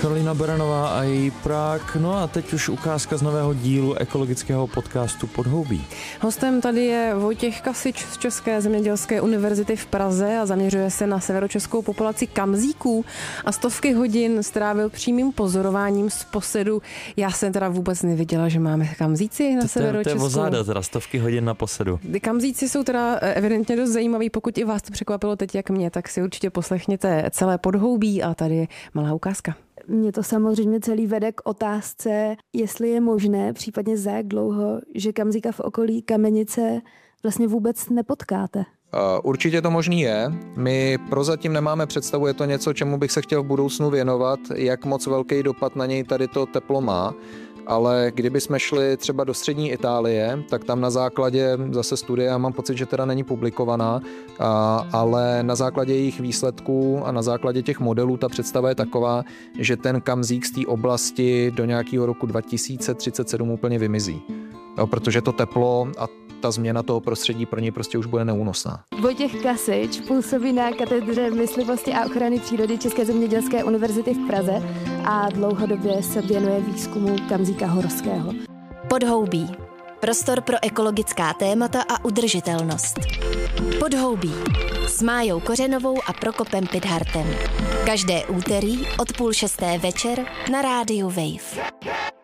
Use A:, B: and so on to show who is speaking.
A: Karolína Beranová a její Prák. No a teď už ukázka z nového dílu ekologického podcastu Podhoubí.
B: Hostem tady je Vojtěch Kasič z České zemědělské univerzity v Praze a zaměřuje se na severočeskou populaci kamzíků a stovky hodin strávil přímým pozorováním z posedu. Já jsem teda vůbec nevěděla, že máme kamzíci na Severočesku.
A: To je vozáda, teda stovky hodin na posedu.
B: Ty kamzíci jsou teda evidentně dost zajímavý, pokud i vás to překvapilo teď jak mě, tak si určitě poslechněte celé Podhoubí a tady je malá ukázka.
C: Mě to samozřejmě celý vede k otázce, jestli je možné, případně za jak dlouho, že kamzíka v okolí Kamenice vlastně vůbec nepotkáte.
D: Určitě to možný je. My prozatím nemáme představu, je to něco, čemu bych se chtěl v budoucnu věnovat, jak moc velký dopad na něj tady to teplo má. Ale kdyby jsme šli třeba do střední Itálie, tak tam na základě zase studie, já mám pocit, že teda není publikovaná, ale na základě jejich výsledků a na základě těch modelů ta představa je taková, že ten kamzík z té oblasti do nějakého roku 2037 úplně vymizí. Jo, protože to teplo a ta změna toho prostředí pro něj prostě už bude neúnosná.
C: Vojtěch Kasič působí na katedře myslivosti a ochrany přírody České zemědělské univerzity v Praze a dlouhodobě se věnuje výzkumu kamzíka horského.
E: Podhoubí. Prostor pro ekologická témata a udržitelnost. Podhoubí. S Májou Kořenovou a Prokopem Pidhartem. Každé úterý od 5:30 večer na rádiu Wave.